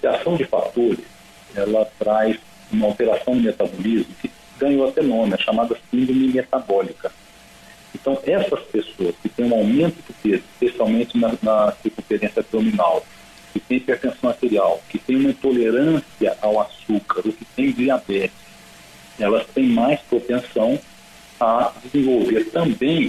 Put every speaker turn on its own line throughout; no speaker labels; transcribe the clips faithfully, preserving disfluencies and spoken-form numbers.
associação de fatores, ela traz uma alteração no metabolismo que ganhou até nome, é chamada síndrome metabólica. Então, essas pessoas que têm um aumento do peso, especialmente na, na circunferência abdominal, que tem hipertensão arterial, que tem uma intolerância ao açúcar, ou que tem diabetes, elas têm mais propensão a desenvolver também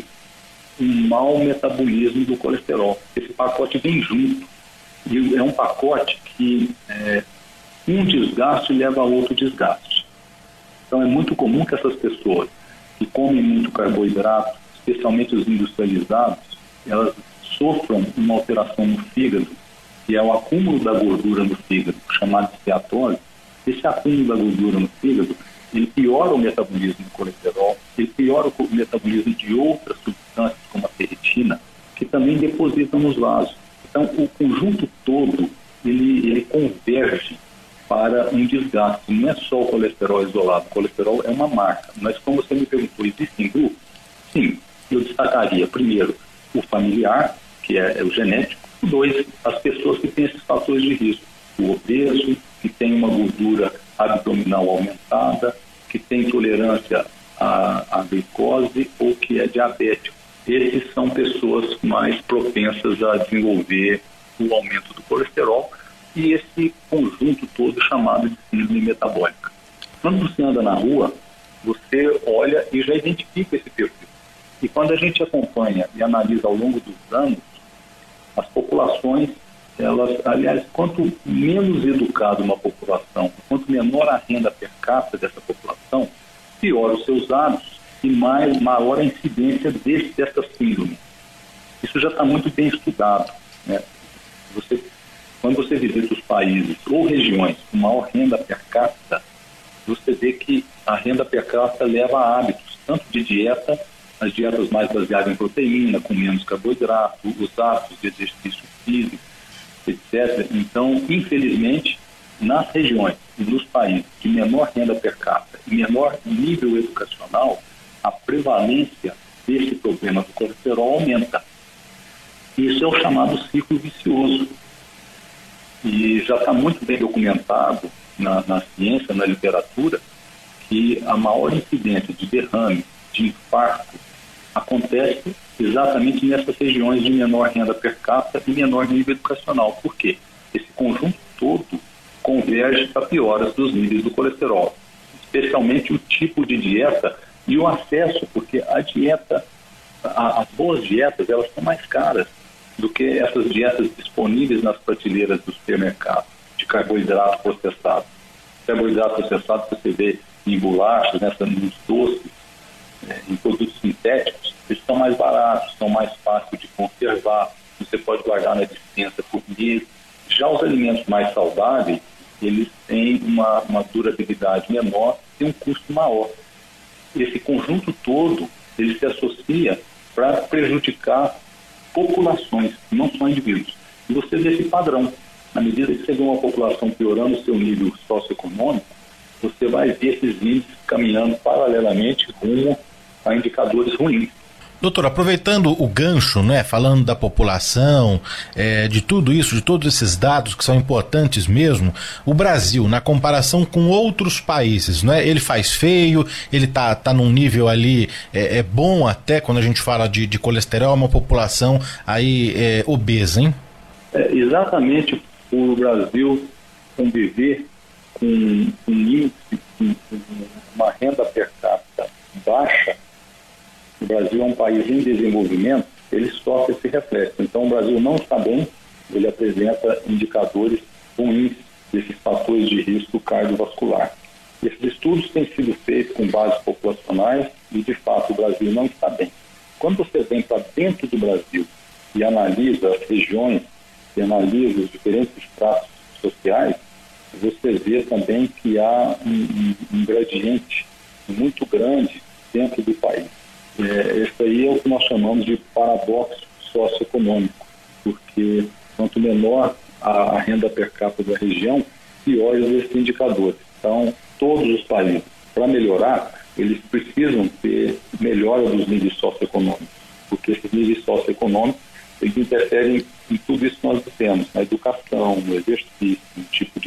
um mau metabolismo do colesterol. Esse pacote vem junto. E é um pacote que é, um desgaste leva a outro desgaste. Então é muito comum que essas pessoas que comem muito carboidrato, especialmente os industrializados, elas sofram uma alteração no fígado, que é o acúmulo da gordura no fígado, chamado de steatose. Esse acúmulo da gordura no fígado, ele piora o metabolismo do colesterol, ele piora o metabolismo de outras substâncias, como a ferritina, que também depositam nos vasos. Então, o conjunto todo, ele, ele converge para um desgaste. Não é só o colesterol isolado. O colesterol é uma marca. Mas, como você me perguntou, existem grupos? Sim, eu destacaria, primeiro, o familiar, que é, é o genético. Dois, as pessoas que têm esses fatores de risco. O obeso, que tem uma gordura abdominal aumentada, que tem intolerância à, à glicose ou que é diabético. Esses são pessoas mais propensas a desenvolver o aumento do colesterol e esse conjunto todo chamado de síndrome metabólica. Quando você anda na rua, você olha e já identifica esse perfil. E quando a gente acompanha e analisa ao longo dos anos, as populações, elas, aliás, quanto menos educada uma população, quanto menor a renda per capita dessa população, pior os seus hábitos e mais, maior a incidência desse, dessa síndrome. Isso já está muito bem estudado, né? Você, quando você visita os países ou regiões com maior renda per capita, você vê que a renda per capita leva a hábitos, tanto de dieta, as dietas mais baseadas em proteína, com menos carboidrato, os hábitos de exercício físico, etcétera. Então, infelizmente, nas regiões e nos países de menor renda per capita e menor nível educacional, a prevalência desse problema do colesterol aumenta. Isso é o chamado ciclo vicioso. E já está muito bem documentado na, na ciência, na literatura, que a maior incidência de derrame, de infarto, acontece exatamente nessas regiões de menor renda per capita e menor nível educacional. Por quê? Esse conjunto todo converge para pioras dos níveis do colesterol, especialmente o tipo de dieta e o acesso, porque a dieta, a, as boas dietas, elas são mais caras do que essas dietas disponíveis nas prateleiras do supermercado, de carboidrato processado. Carboidrato processado você vê em bolachas, nessa, nos doces, é, em produtos sintéticos, eles são mais baratos, são mais fáceis de conservar, você pode guardar na despensa por mês. Já os alimentos mais saudáveis, eles têm uma, uma durabilidade menor e um custo maior. Esse conjunto todo, ele se associa para prejudicar populações, não só indivíduos. E você vê esse padrão. Na medida que você vê uma população piorando o seu nível socioeconômico, você vai ver esses índices caminhando paralelamente rumo a indicadores ruins.
Doutor, aproveitando o gancho, né, falando da população, é, de tudo isso, de todos esses dados que são importantes mesmo, o Brasil, na comparação com outros países, né, ele faz feio, ele tá, tá num nível ali, é, é bom até quando a gente fala de, de colesterol, uma população aí é, obesa, hein?
É, exatamente o Brasil conviver com um índice, com uma renda per capita baixa. O Brasil é um país em desenvolvimento, ele sofre esse reflexo. Então, o Brasil não está bem, ele apresenta indicadores ruins desses fatores de risco cardiovascular. Esses estudos têm sido feitos com bases populacionais e, de fato, o Brasil não está bem. Quando você vem para dentro do Brasil e analisa as regiões, e analisa os diferentes estratos sociais, você vê também que há um, um, um gradiente muito grande dentro do país. É, esse aí é o que nós chamamos de paradoxo socioeconômico, porque quanto menor a, a renda per capita da região, piores esses indicadores. Então, todos os países, para melhorar, eles precisam ter melhora dos níveis socioeconômicos, porque esses níveis socioeconômicos eles interferem em tudo isso que nós temos, na educação, no exercício, no tipo de